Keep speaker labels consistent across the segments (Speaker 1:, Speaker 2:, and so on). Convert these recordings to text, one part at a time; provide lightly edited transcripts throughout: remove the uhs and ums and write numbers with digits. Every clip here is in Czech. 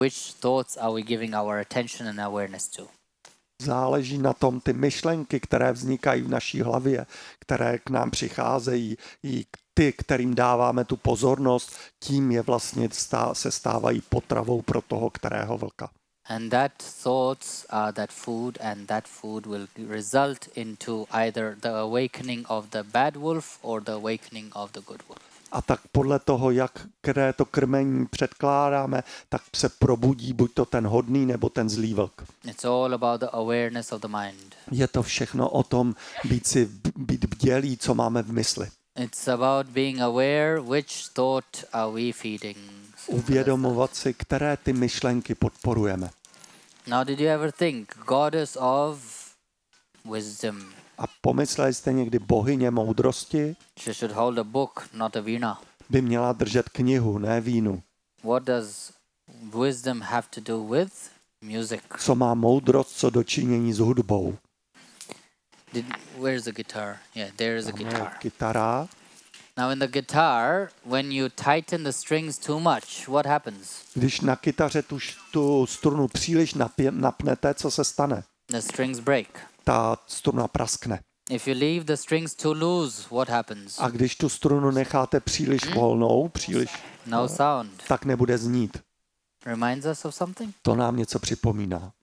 Speaker 1: Which thoughts are we giving our attention and awareness to?
Speaker 2: Záleží na tom ty myšlenky, které vznikají v naší hlavě, které k nám přicházejí, i ty, kterým dáváme tu pozornost, tím je vlastně se stávají potravou pro toho, kterého vlka.
Speaker 1: And that thoughts are that food, and that food will result into either the awakening of the bad wolf or the awakening of the good wolf.
Speaker 2: A tak podle toho, které to krmení předkládáme, tak se probudí buď to ten hodný, nebo ten zlý vlk.
Speaker 1: It's all about the awareness of the mind.
Speaker 2: Je to všechno o tom být bdělí, co máme v mysli.
Speaker 1: It's about being aware which thought are we feeding.
Speaker 2: Uvědomovat si, které ty myšlenky podporujeme.
Speaker 1: Now, did you ever think goddess of wisdom?
Speaker 2: A pomysleli jste někdy bohyně moudrosti?
Speaker 1: She should hold a book, not a veena.
Speaker 2: By měla držet knihu, ne vínu.
Speaker 1: What does wisdom have to do with music?
Speaker 2: Co má moudrost co dočinění s hudbou?
Speaker 1: Where's the guitar? Yeah, there is a guitar.
Speaker 2: Kytara.
Speaker 1: Now in the guitar, when you tighten the strings too much, what happens?
Speaker 2: Když na kytaře tu strunu příliš napnete, co se stane?
Speaker 1: The strings break.
Speaker 2: Ta struna praskne.
Speaker 1: If you leave the strings too loose, what happens?
Speaker 2: A když tu strunu necháte příliš volnou,
Speaker 1: No sound.
Speaker 2: tak nebude znít.
Speaker 1: Reminds us of something?
Speaker 2: To nám něco připomíná.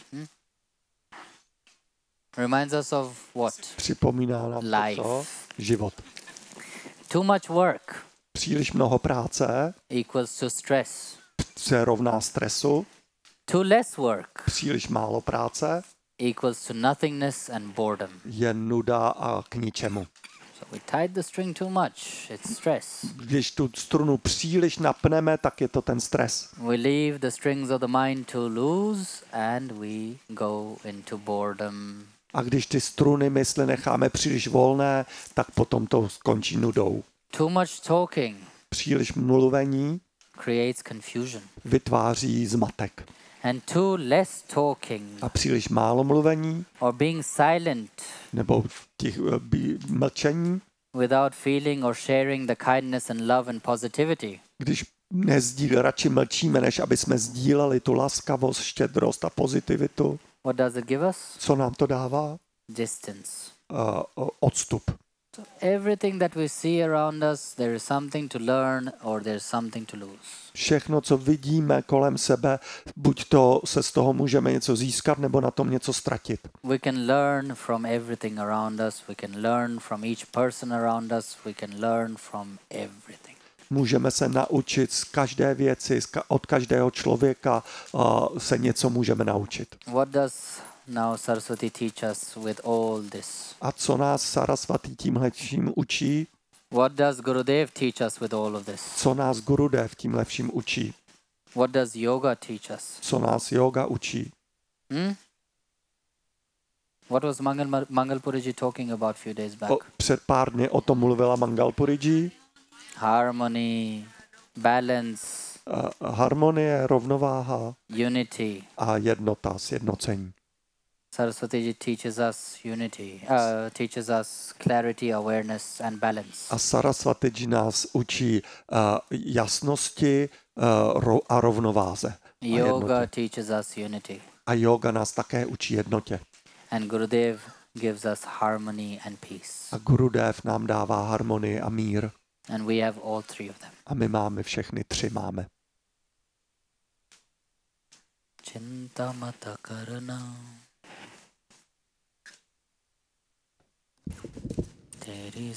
Speaker 1: Reminds us of what?
Speaker 2: Připomíná nám to, co? Život.
Speaker 1: Too much work
Speaker 2: Příliš mnoho práce
Speaker 1: equals to stress.
Speaker 2: se rovná stresu.
Speaker 1: Too less work
Speaker 2: Příliš málo práce
Speaker 1: equals to nothingness and boredom.
Speaker 2: je nuda a k ničemu.
Speaker 1: So we tied the string too much, it's stress.
Speaker 2: Když tu strunu příliš napneme, tak je to ten stres.
Speaker 1: We leave the strings of the mind too loose and we go into boredom.
Speaker 2: A když ty struny mysli necháme příliš volné, tak potom to skončí nudou.
Speaker 1: Too much talking
Speaker 2: Příliš mluvení
Speaker 1: creates confusion.
Speaker 2: vytváří zmatek.
Speaker 1: And too less talking
Speaker 2: A příliš málo mluvení
Speaker 1: or being silent
Speaker 2: nebo mlčení,
Speaker 1: without feeling or sharing the kindness and love and positivity
Speaker 2: když radši mlčíme, než aby jsme sdíleli tu laskavost, štědrost a pozitivitu.
Speaker 1: what does it give us?
Speaker 2: Co nám to dává?
Speaker 1: Distance.
Speaker 2: Odstup.
Speaker 1: So everything that we see around us, there is something to learn or there's something to lose.
Speaker 2: Všechno, co vidíme kolem sebe, buď to se z toho můžeme něco získat, nebo na tom něco ztratit.
Speaker 1: We can learn from everything around us. We can learn from each person around us. We can learn from everything.
Speaker 2: Můžeme se naučit z každé věci, od každého člověka se něco můžeme naučit.
Speaker 1: What does now Saraswati teach us with all this?
Speaker 2: A co nás Saraswati tímhletším učí?
Speaker 1: What does Gurudev teach us with all of this?
Speaker 2: Co nás Gurudev tímhletším učí?
Speaker 1: What does yoga teach us?
Speaker 2: Co nás yoga učí?
Speaker 1: What was Mangalpuriji talking about a few days back?
Speaker 2: Před pár dny o tom mluvila Mangalpuriji.
Speaker 1: Harmony, balance,
Speaker 2: Harmonie, rovnováha
Speaker 1: unity.
Speaker 2: a jednota, sjednocení.
Speaker 1: Saraswati teaches us unity, teaches us clarity, awareness and balance.
Speaker 2: A Saraswati nás učí jasnosti a rovnováze.
Speaker 1: Yoga teaches us unity.
Speaker 2: A yoga nás také učí jednotě.
Speaker 1: And Gurudev gives us harmony and peace.
Speaker 2: A Gurudev nám dává harmonii a mír.
Speaker 1: And we have all three of them.
Speaker 2: A my máme všechny tři máme.
Speaker 1: Chintamata karana. Teri